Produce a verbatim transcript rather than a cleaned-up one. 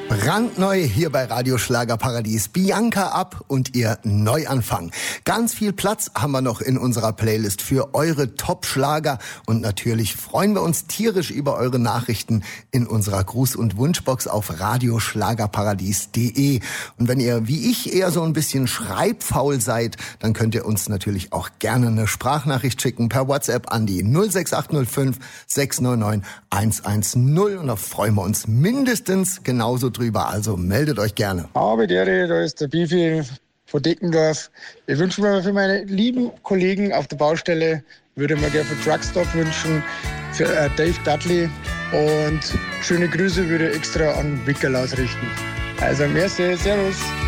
Brandneu hier bei Radio Schlagerparadies. Bianca Ab und ihr Neuanfang. Ganz viel Platz haben wir noch in unserer Playlist für eure Top-Schlager. Und natürlich freuen wir uns tierisch über eure Nachrichten in unserer Gruß- und Wunschbox auf radioschlagerparadies punkt de. Und wenn ihr, wie ich, eher so ein bisschen schreibfaul seid, dann könnt ihr uns natürlich auch gerne eine Sprachnachricht schicken per WhatsApp an die null sechs acht null fünf sechs neun neun eins eins null. Und da freuen wir uns mindestens genauso drüber, also meldet euch gerne. Aber der, da ist der Bifi von Deckendorf. Ich wünsche mir für meine lieben Kollegen auf der Baustelle, würde mir gerne für Truckstop wünschen, für äh, Dave Dudley und schöne Grüße würde ich extra an Wickerl ausrichten. Also merci, servus.